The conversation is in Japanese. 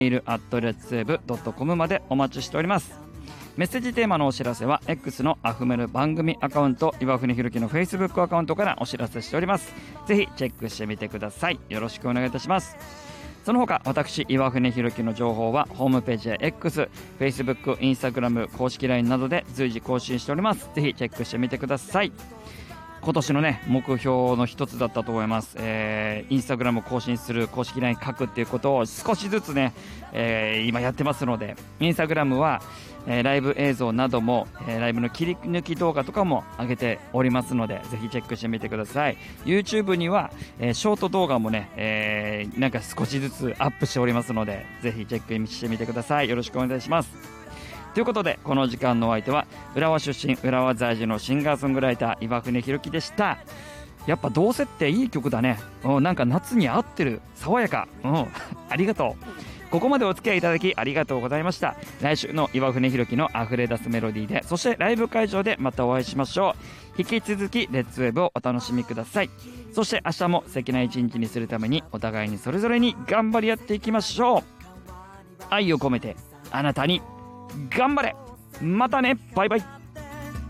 メール@letswave.com までお待ちしております。メッセージテーマのお知らせは X のアフメル番組アカウント、岩船ひろきの Facebook アカウントからお知らせしております。ぜひチェックしてみてください。よろしくお願いいたします。その他、私岩船ひろきの情報はホームページや X、Facebook、Instagram、公式 LINE などで随時更新しております。ぜひチェックしてみてください。今年のね、目標の一つだったと思います。インスタグラムを更新する、公式 LINE 書くっていうことを少しずつね、今やってますので、インスタグラムは、ライブ映像なども、ライブの切り抜き動画とかも上げておりますので、ぜひチェックしてみてください。YouTube には、ショート動画もね、なんか少しずつアップしておりますので、ぜひチェックしてみてください。よろしくお願いします。ということで、この時間のお相手は浦和出身、浦和在住のシンガーソングライター岩船ひろきでした。やっぱどうせっていい曲だね。なんか夏に合ってる、爽やか。ありがとう。ここまでお付き合いいただきありがとうございました。来週の岩船ひろきの溢れ出すメロディーで、そしてライブ会場でまたお会いしましょう。引き続きレッツウェブをお楽しみください。そして明日も素敵な一日にするために、お互いにそれぞれに頑張り合っていきましょう。愛を込めてあなたに頑張れ。またね。バイバイ。